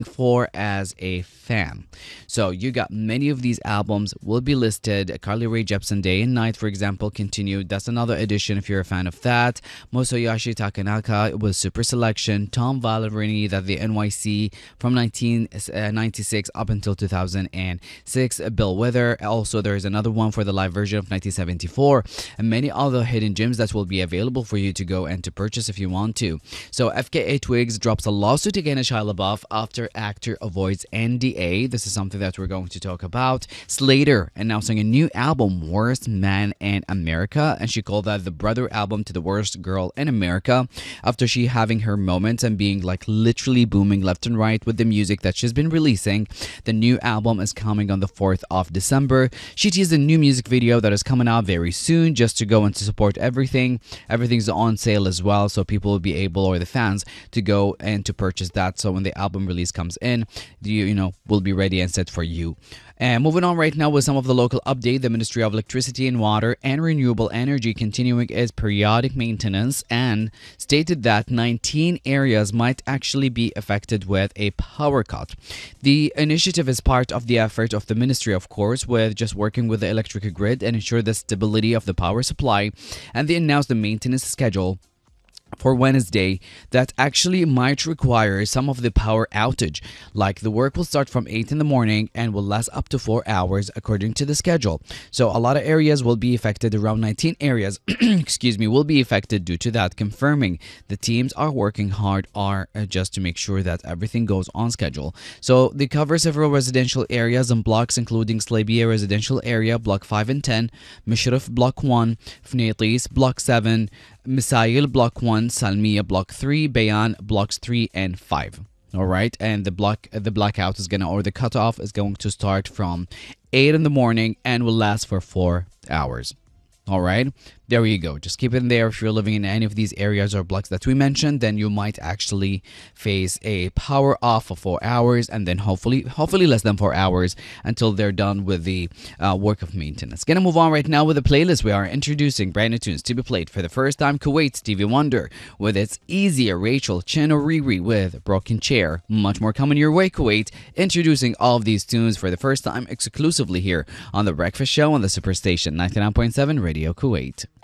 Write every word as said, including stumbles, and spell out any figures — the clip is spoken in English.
for as a fan. So you got many of these albums will be listed. Carly Rae Jepsen Day and Night, for example, continued. That's another edition if you're a fan of that. Motoyoshi Takanaka was Super Selection. Tom Valerini, that the N Y C from nineteen ninety-six up until two thousand six. Bill Wither. Also, there's another one for the live version of nineteen seventy-four, and many other hidden gems that will be available for you to go and to purchase if you want to. So F K A Twigs drops a lawsuit against Shia LaBeouf after actor avoids N D A. This is something that we're going to talk about. Slater announcing a new album, Worst Man in America, and she called that the brother album to the worst girl in America after she having her moments and being like literally booming left and right with the music that she's been releasing. The new album is coming on the fourth of December. She teased a new music video that is coming out very soon just to go and to support everything. Everything's on sale as well, so people will be able, or the fans, to go and to purchase that. So when the album release comes in, you, you know, will be ready and set for you. And moving on right now with some of the local update, the Ministry of Electricity and Water and Renewable Energy continuing its periodic maintenance and stated that nineteen areas might actually be affected with a power cut. The initiative is part of the effort of the ministry, of course, with just working with the electric grid and ensure the stability of the power supply, and they announced the maintenance schedule for Wednesday that actually might require some of the power outage. Like the work will start from eight in the morning and will last up to four hours according to the schedule. So a lot of areas will be affected. Around nineteen areas excuse me will be affected due to that, confirming the teams are working hard are uh, just to make sure that everything goes on schedule. So they cover several residential areas and blocks, including Slabia residential area, block five and ten, Mishrif block one, Fnaitis block seven, Misail block one, Salmiya block three, Bayan blocks three and five. All right, and the block the blackout is gonna, or the cutoff is going to start from eight in the morning and will last for four hours. All right, there you go. Just keep it in there. If you're living in any of these areas or blocks that we mentioned, then you might actually face a power off for four hours and then hopefully hopefully less than four hours until they're done with the uh, work of maintenance. Gonna move on right now with the playlist. We are introducing brand new tunes to be played for the first time. Kuwait's Stevie Wonder with its Easier, Rachel Chen or Riri with Broken Chair. Much more coming your way, Kuwait. Introducing all of these tunes for the first time exclusively here on The Breakfast Show on the Superstation ninety-nine point seven Radio Kuwait.